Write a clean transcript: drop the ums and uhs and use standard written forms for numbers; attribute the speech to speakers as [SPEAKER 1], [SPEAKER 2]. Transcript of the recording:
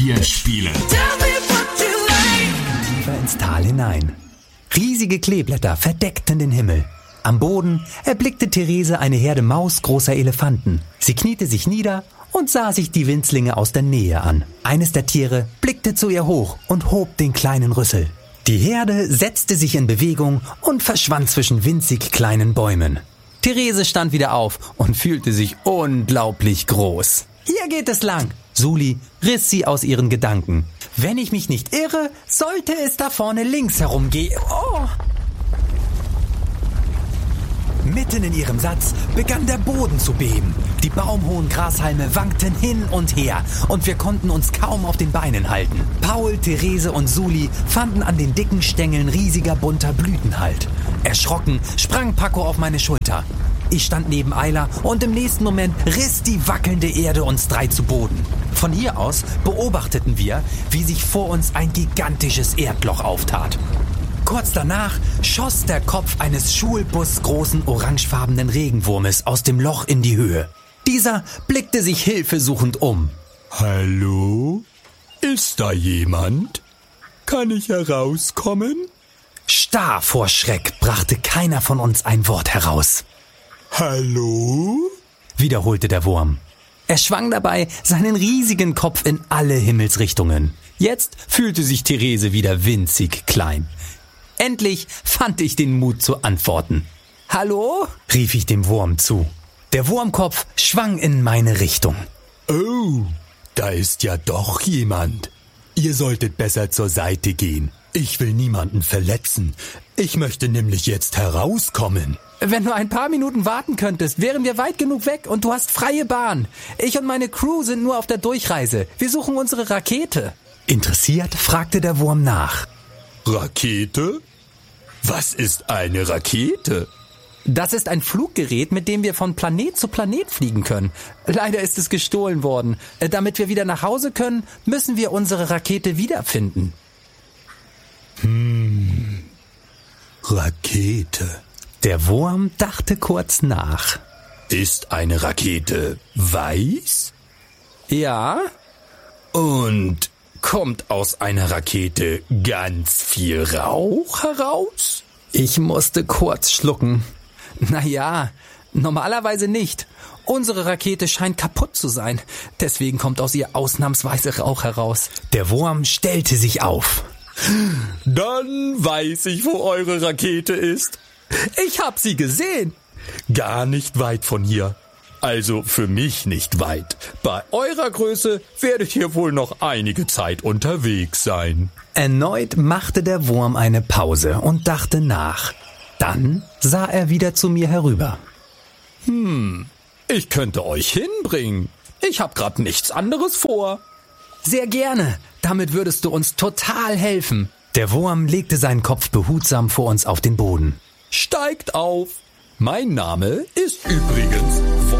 [SPEAKER 1] Wir spielen
[SPEAKER 2] Tiefer ins Tal hinein. Riesige Kleeblätter verdeckten den Himmel. Am Boden erblickte Therese eine Herde mausgroßer Elefanten. Sie kniete sich nieder und sah sich die Winzlinge aus der Nähe an. Eines der Tiere blickte zu ihr hoch und hob den kleinen Rüssel. Die Herde setzte sich in Bewegung und verschwand zwischen winzig kleinen Bäumen. Therese stand wieder auf und fühlte sich unglaublich groß. Hier geht es lang. Suli riss sie aus ihren Gedanken. Wenn ich mich nicht irre, sollte es da vorne links herumgehen. Oh! Mitten in ihrem Satz begann der Boden zu beben. Die baumhohen Grashalme wankten hin und her und wir konnten uns kaum auf den Beinen halten. Paul, Therese und Suli fanden an den dicken Stängeln riesiger bunter Blüten Halt. Erschrocken sprang Paco auf meine Schulter. Ich stand neben Ayla und im nächsten Moment riss die wackelnde Erde uns drei zu Boden. Von hier aus beobachteten wir, wie sich vor uns ein gigantisches Erdloch auftat. Kurz danach schoss der Kopf eines schulbusgroßen orangefarbenen Regenwurmes aus dem Loch in die Höhe. Dieser blickte sich hilfesuchend um.
[SPEAKER 3] Hallo? Ist da jemand? Kann ich herauskommen?
[SPEAKER 2] Starr vor Schreck brachte keiner von uns ein Wort heraus.
[SPEAKER 3] Hallo?
[SPEAKER 2] Wiederholte der Wurm. Er schwang dabei seinen riesigen Kopf in alle Himmelsrichtungen. Jetzt fühlte sich Therese wieder winzig klein. Endlich fand ich den Mut zu antworten. »Hallo?« rief ich dem Wurm zu. Der Wurmkopf schwang in meine Richtung.
[SPEAKER 3] Oh, da ist ja doch jemand. Ihr solltet besser zur Seite gehen. Ich will niemanden verletzen. Ich möchte nämlich jetzt herauskommen.
[SPEAKER 2] Wenn du ein paar Minuten warten könntest, wären wir weit genug weg und du hast freie Bahn. Ich und meine Crew sind nur auf der Durchreise. Wir suchen unsere Rakete. Interessiert fragte der Wurm nach.
[SPEAKER 3] Rakete? Was ist eine Rakete?
[SPEAKER 2] Das ist ein Fluggerät, mit dem wir von Planet zu Planet fliegen können. Leider ist es gestohlen worden. Damit wir wieder nach Hause können, müssen wir unsere Rakete wiederfinden.
[SPEAKER 3] Rakete.
[SPEAKER 2] Der Wurm dachte kurz nach.
[SPEAKER 3] Ist eine Rakete weiß?
[SPEAKER 2] Ja.
[SPEAKER 3] Und kommt aus einer Rakete ganz viel Rauch heraus?
[SPEAKER 2] Ich musste kurz schlucken. Naja, normalerweise nicht. Unsere Rakete scheint kaputt zu sein. Deswegen kommt aus ihr ausnahmsweise Rauch heraus. Der Wurm stellte sich auf.
[SPEAKER 3] Dann weiß ich, wo eure Rakete ist. Ich hab sie gesehen. Gar nicht weit von hier. Also für mich nicht weit. Bei eurer Größe werdet ihr wohl noch einige Zeit unterwegs sein.
[SPEAKER 2] Erneut machte der Wurm eine Pause und dachte nach. Dann sah er wieder zu mir herüber.
[SPEAKER 3] Ich könnte euch hinbringen. Ich hab grad nichts anderes vor.
[SPEAKER 2] Sehr gerne. Damit würdest du uns total helfen. Der Wurm legte seinen Kopf behutsam vor uns auf den Boden.
[SPEAKER 3] Steigt auf. Mein Name ist übrigens